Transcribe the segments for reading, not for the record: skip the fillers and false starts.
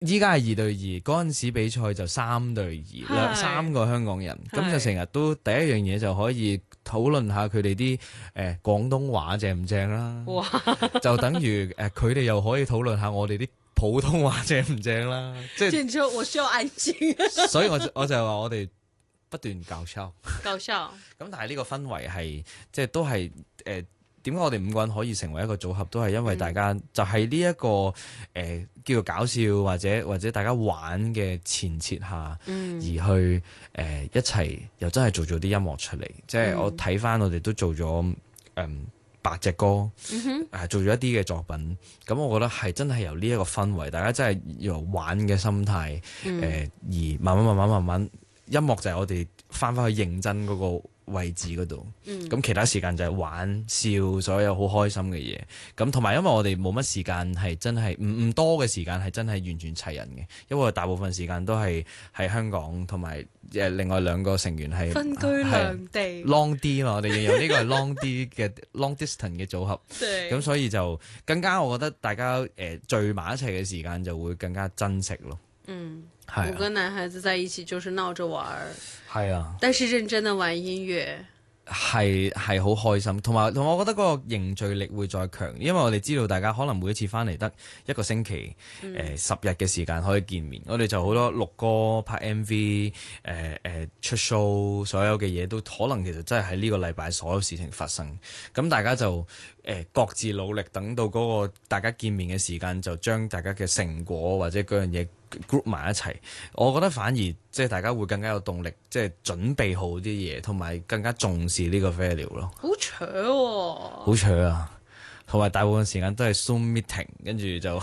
依家係2對2，嗰陣時比賽就3對2，3個香港人，咁就成日都第一樣嘢就可以討論下佢哋啲廣東話正唔正啦，就等於佢哋又可以討論下我哋啲普通話正唔正啦，即係我需要安靜， 所以我就話我哋不斷搞笑， 咁但係呢個氛圍係即係都係點解我哋5個人可以成為一個組合，都係因為大家就係呢一個叫做搞笑或者大家玩嘅前設下，而去一齊又真係做咗啲音樂出嚟。即係我睇翻我哋都做咗8隻歌，做咗一啲嘅作品。咁我覺得係真係由呢一個氛圍，大家真係由玩嘅心態，而慢慢，音樂就係我哋翻去認真嗰個位置嗰度，咁其他時間就係玩笑，所有好開心嘅嘢。咁同埋因為我哋冇乜時間係真係唔多嘅時間係真係完全齊人嘅，因為大部分時間都係喺香港，同埋另外2個成員係分居兩地 long D 嘛，我哋形容呢個係 long D 嘅 long distance 嘅組合，咁所以就更加我覺得大家聚埋一齊嘅時間就會更加珍惜咯。 5個男孩子在一起就是鬧着玩， 係啊， 但是認真的玩音樂係好開心，同埋我覺得嗰個凝聚力會再強，因為我哋知道大家可能每一次翻嚟得1個星期10日嘅時間可以見面，我哋就好多錄歌、拍 MV、出 show，所有嘅嘢都可能其實真係喺呢個禮拜所有事情發生，咁大家就各自努力，等到嗰個大家見面嘅時間，就將大家嘅成果或者嗰樣嘢group 埋一齊，我覺得反而即係大家會更加有動力，即係準備好啲嘢，同埋更加重視呢個 value 咯。 好扯喎， 好扯啊！同埋大部分時間都係 Zoom meeting， 跟住就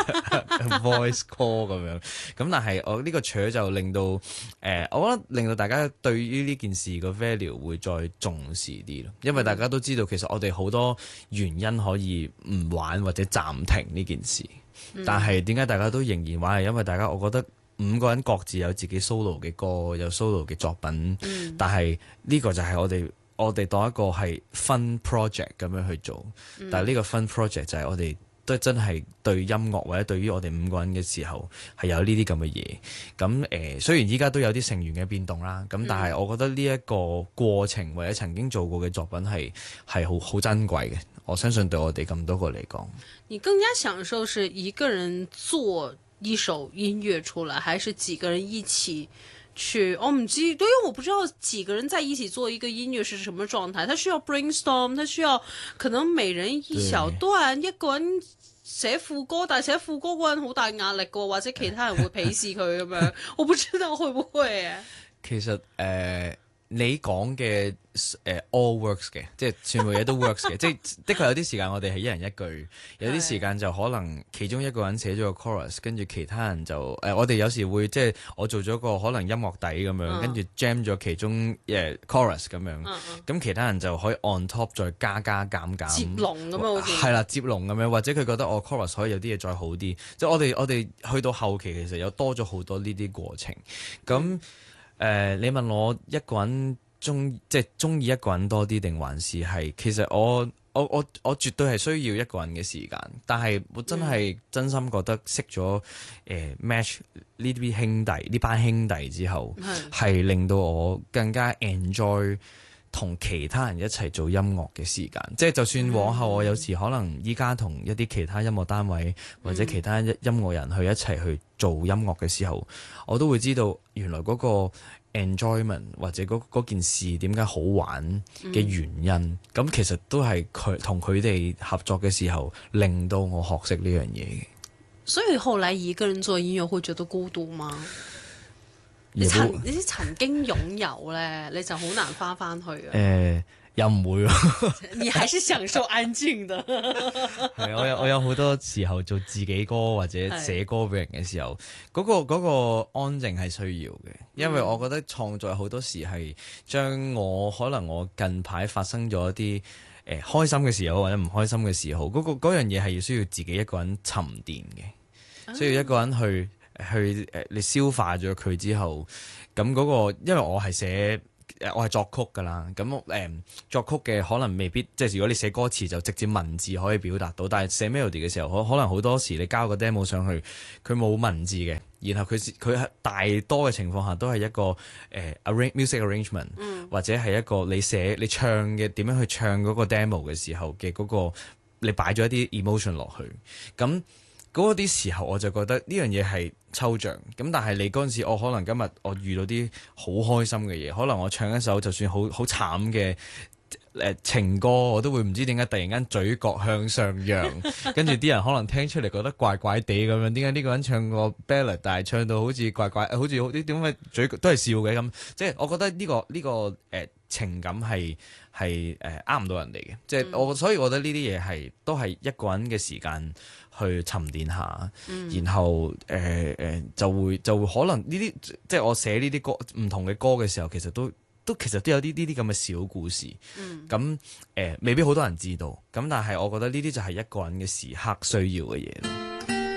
voice call 咁樣。咁但係我呢個扯就令到我覺得令到大家對於呢件事個 value 會再重視啲咯。因為大家都知道其實我哋好多原因可以唔玩或者暫停呢件事。但係點解大家都仍然玩？係因為大家我覺得5個人各自有自己 solo 嘅歌，有 solo 嘅作品。但係呢個就係我哋當一個係 fun project 咁樣去做。但係呢個 fun project 就係我哋都真係對音樂或者對於我哋5個人嘅時候係有呢啲咁嘅嘢。咁雖然依家都有啲成員嘅變動啦，咁但係我覺得呢一個過程或者曾經做過嘅作品係好珍貴嘅。我相信對我哋咁多個嚟講， 你更加享受是一個人做一首音樂出來，還是幾個人一起去？我唔知，因為我不知道幾個人在一起做一個音樂是什麼狀態。他需要 brainstorm， 他需要可能每人一小段，一個人寫副歌，但係寫副歌嗰人好大壓力㗎，或者其他人會鄙視佢咁樣。我不知道會不會啊？ 其實你講嘅all works 嘅，即係全部嘢都 works 嘅，即係的確有啲時間我哋係一人一句，有啲時間就可能其中一個人寫咗個 chorus， 跟住其他人就我哋有時會即係我做咗個可能音樂底咁樣，跟住 jam 咗其中chorus 咁樣，咁其他人就可以 on top 再加減接龍咁樣好似係啦，接龍咁樣，或者佢覺得我 chorus 可以有啲嘢再好啲，即係我哋去到後期其實有多咗好多呢啲過程咁。你問我一個人中意一個人多啲定還是係？其實我絕對係需要一個人嘅時間，但係我真係真心覺得識咗match 呢啲兄弟呢班兄弟之後，係令到我更加 enjoy 同其他人一齊做音樂嘅時間。即係就算往後我有時可能依家同一啲其他音樂單位或者其他音樂人去一齊去做音樂嘅時候，我都會知道原來嗰個 enjoyment 或者嗰件事點解好玩嘅原因。咁其實都係同佢哋合作嘅時候令到我學識呢樣嘢嘅。 所以後來一個人做音樂會覺得孤獨嗎？你曾經擁有咧，你就好難翻去啊。 又唔會你還是享受安靜的。 係我有好多時候做自己歌或者寫歌俾人嘅時候，嗰個安靜係需要嘅，因為我覺得創作好多時係將可能我近排發生咗一啲開心嘅時候或者唔開心嘅時候，嗰樣嘢係要需要自己一個人沉澱嘅，需要一個人去你消化咗佢之後，咁嗰個因為我係寫我係作曲㗎啦，咁作曲嘅可能未必即係如果你寫歌詞就直接文字可以表達到，但係寫 melody 嘅時候，可能好多時你交個 demo 上去，佢冇文字嘅，然後佢大多嘅情況下都係一個music arrangement，或者係一個你唱嘅點樣去唱嗰個 demo 嘅時候嘅嗰個你擺咗一啲 emotion 落去，咁嗰啲時候我就覺得呢樣嘢係抽象，咁但係你嗰陣時，我可能今日我遇到啲好開心嘅嘢，可能我唱一首就算好慘嘅情歌，我都會唔知點解突然間嘴角向上揚，跟住啲人可能聽出嚟覺得怪怪地咁樣，點解呢個人唱個 ballad， 但係唱到好似怪怪，好似好啲點解嘴角都係笑嘅咁，即係我覺得呢個情感係呃唔到人哋嘅，即係所以我覺得呢啲嘢都係一個人嘅時間去沉澱下，然後就會可能呢啲即係我寫呢啲歌唔同嘅歌嘅時候，其實都有啲呢啲咁嘅小故事，咁未必好多人知道，咁但係我覺得呢啲就係一個人嘅時刻需要嘅嘢咯。